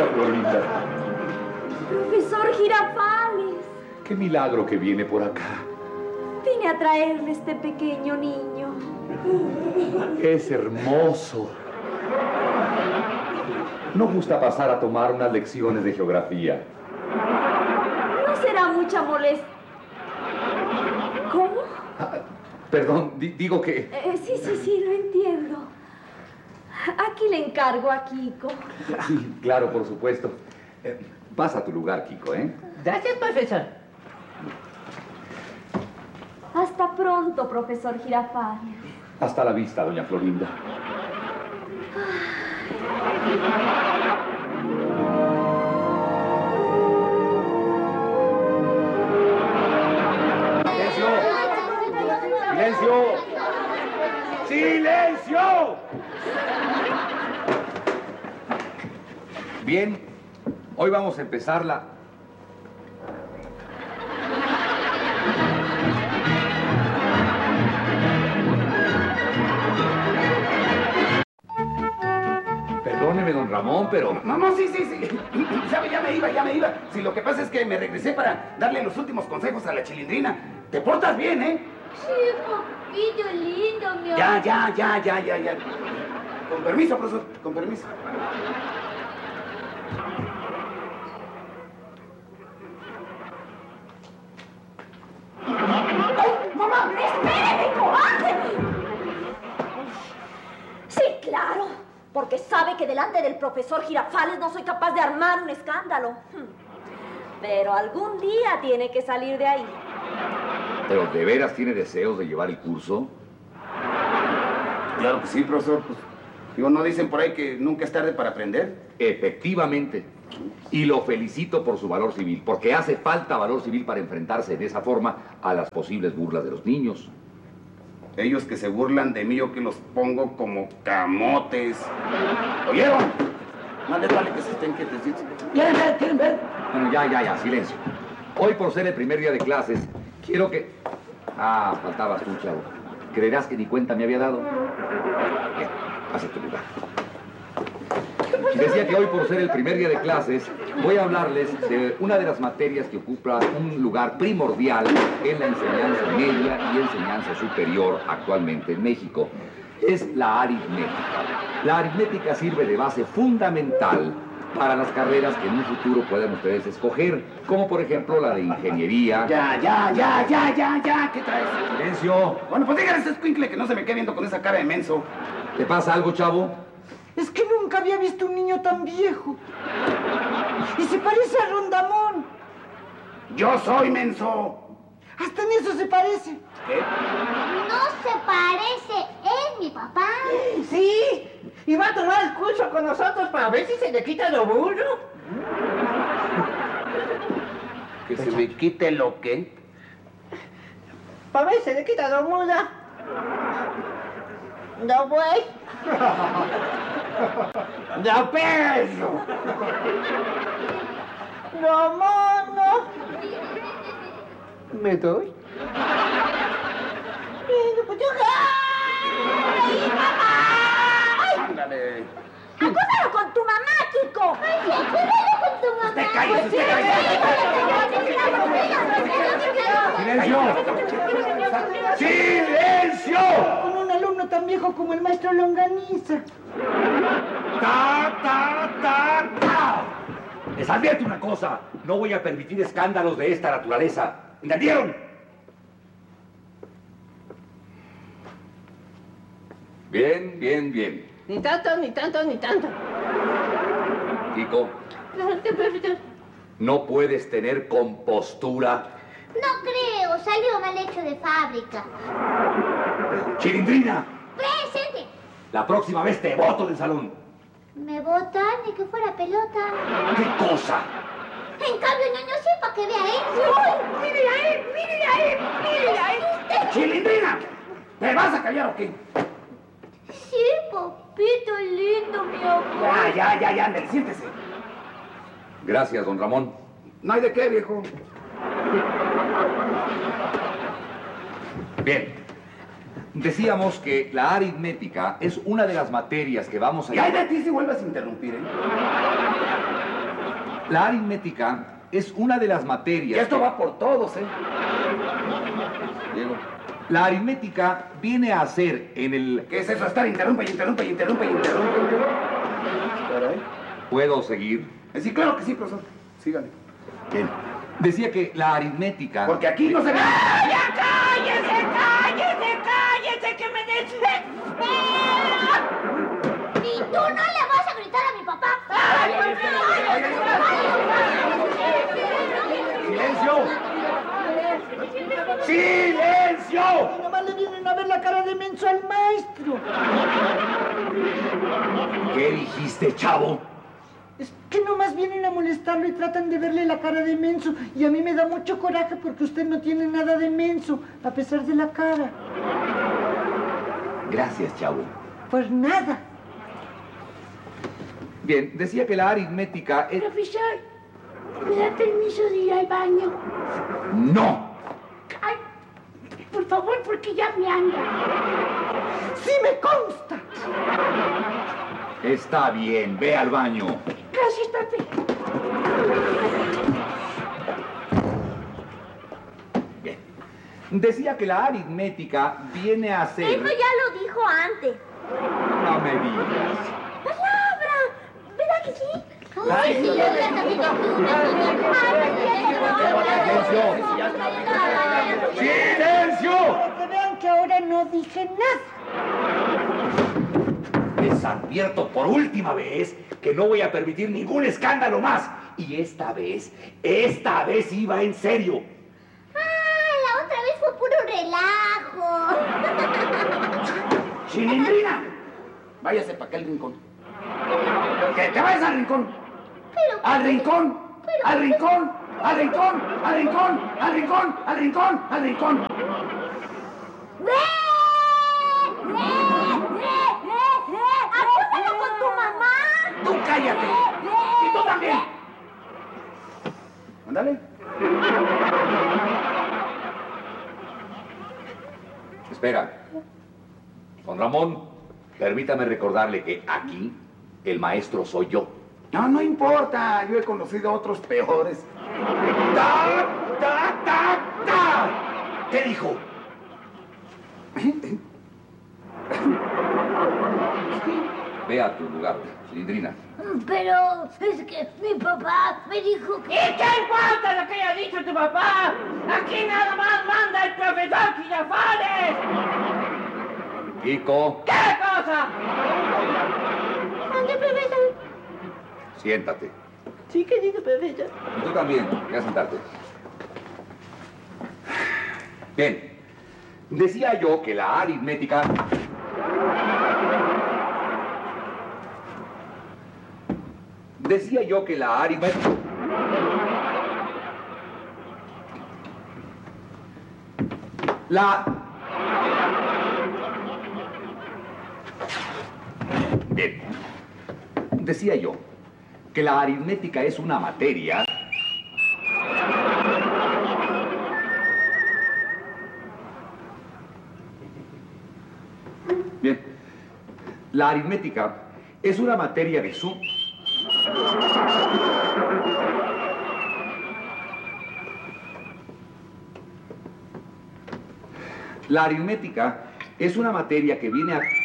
doña Florinda. Profesor Girafales. Qué milagro que viene por acá. Vine a traerle este pequeño niño. Es hermoso. ¿No gusta pasar a tomar unas lecciones de geografía? No será mucha molestia. ¿Cómo? Perdón, digo que... Sí, lo entiendo. Aquí le encargo a Kiko. Sí, claro, por supuesto. Vas a tu lugar, Kiko, ¿eh? Gracias, profesor. Hasta pronto, profesor Girafales. Hasta la vista, doña Florinda. ¡Silencio! ¡Silencio! Bien, hoy vamos a empezar la... Perdóneme, don Ramón, pero... No, sí. ¿Sabe? Ya me iba. Si lo que pasa es que me regresé para darle los últimos consejos a la Chilindrina. Te portas bien, ¿eh? Sí, papito lindo, mi amor. Ya. Con permiso, profesor, con permiso. ¡Ay, mamá! ¡Espéreme, cobarde! Sí, claro, porque sabe que delante del profesor Girafales no soy capaz de armar un escándalo. Pero algún día tiene que salir de ahí. ¿Pero de veras tiene deseos de llevar el curso? Claro que sí, profesor. Pues, digo, ¿no dicen por ahí que nunca es tarde para aprender? Efectivamente. Y lo felicito por su valor civil, porque hace falta valor civil para enfrentarse de esa forma a las posibles burlas de los niños. Ellos que se burlan de mí, yo que los pongo como camotes. ¿Oyeron? Más les vale que se estén quietecitos. ¿Quieren ver? Bueno, ya, silencio. Hoy, por ser el primer día de clases, quiero que... Ah, faltabas tú, chavo. ¿Creerás que ni cuenta me había dado? Bien, pasa a tu lugar. Decía que hoy, por ser el primer día de clases, voy a hablarles de una de las materias que ocupa un lugar primordial en la enseñanza media y enseñanza superior actualmente en México. Es la aritmética. La aritmética sirve de base fundamental para las carreras que en un futuro puedan ustedes escoger, como por ejemplo la de ingeniería. Ya, ¿qué traes? ¡Silencio! Bueno, pues dígale a ese escuincle que no se me quede viendo con esa cara de menso. ¿Te pasa algo, chavo? Es que nunca había visto un niño tan viejo. Y se parece a Rondamón. Yo soy menso. Hasta en eso se parece. ¿Qué? No se parece, es mi papá. Sí, y va a tomar el curso con nosotros para ver si se le quita lo burro. ¿Que se me quite lo qué? Para ver si se le quita lo muda. No, güey. ¡No, perro! No, mono. ¿Me doy? Bueno, pues yo... ¡Ay, mamá! ¡Ándale! ¡Acúsalo con tu mamá, Kiko! Ay, sí, acuérdalo con tu mamá. ¡Te calles, usted ¡Silencio! ¡Silencio! Con un alumno tan viejo como el maestro Longaniza. ¡Ta! Les advierto una cosa. No voy a permitir escándalos de esta naturaleza. ¿Entendieron? Bien. Ni tanto. Kiko, no puedes tener compostura. No creo, salió mal hecho de fábrica. ¡Chilindrina! ¡Presente! La próxima vez te boto del salón. Me botan ni que fuera pelota. ¿Qué cosa? En cambio, ñoño, sí, para que vea él. ¡Uy! ¡Mírele a él! ¡Chilindrina! ¿Me vas a callar o qué? Sí, papito lindo, mi amor. Ya, ándale, siéntese. Gracias, don Ramón. No hay de qué, viejo. Bien. Decíamos que la aritmética es una de las materias que vamos a... Y hay de ti si vuelves a interrumpir, ¿eh? La aritmética es una de las Y materias... esto va por todos, ¿eh? Diego. La aritmética viene a ser en el... ¿Qué es eso? Estar interrumpe y interrumpe y interrumpe y interrumpe. Caray. ¿Puedo seguir? Sí, claro que sí, profesor. Sígale. Bien. Decía que la aritmética... Porque aquí no se ve... ¡Ay, ya cállese, cállese, cállese, que me desespera! ¿Y tú no le vas a gritar a mi papá? ¡Ay, por ¡Silencio! ¡Silencio! Y nomás le vienen a ver la cara de menso al maestro. ¿Qué dijiste, chavo? Es que nomás vienen a molestarlo y tratan de verle la cara de menso. Y a mí me da mucho coraje porque usted no tiene nada de menso, a pesar de la cara. Gracias, chavo. Pues nada. Bien, decía que la aritmética es... Profesor, ¿me da permiso de ir al baño? ¡No! Ay, por favor, porque ya me anda. ¡Sí me consta! Está bien, ve al baño. Gracias, papi. Bien. Decía que la aritmética viene a ser... Eso ya lo dijo antes. No me digas. ¡Palabra! ¿Verdad que sí? Ay, sí, yo también ¡Silencio! Para que vean que ahora no dije nada. Les advierto por última vez que no voy a permitir ningún escándalo más. Y esta vez iba en serio. La otra vez fue puro relajo. ¡Chilindrina! Váyase para aquel rincón. ¡Que te vayas al rincón! Pero... ¡Al rincón! ¡Al rincón! ¡Al rincón! ¡Al rincón! ¡Al rincón! ¡Al rincón! ¡Al rincón! ¡Ayúdalo con tu mamá! ¡Tú cállate! ¡Y tú también! Ándale. Espera. Don Ramón, permítame recordarle que aquí el maestro soy yo. No, no importa. Yo he conocido a otros peores. ¡Ta, ta, ta, ta! ¿Qué dijo? Ve a tu lugar, Cilindrina. Pero es que mi papá me dijo que... ¿Y qué importa lo que haya dicho tu papá? Aquí nada más manda el profesor Girafales. Kiko, ¿Qué cosa? ¿Dónde, profesor? siéntate. Sí, querido profesor. Y tú también, voy a sentarte. Bien, decía yo que la aritmética... Decía yo que la aritmética... Bien. Decía yo que la aritmética es una materia... Bien. La aritmética es una materia de suma... La aritmética es una materia que viene a...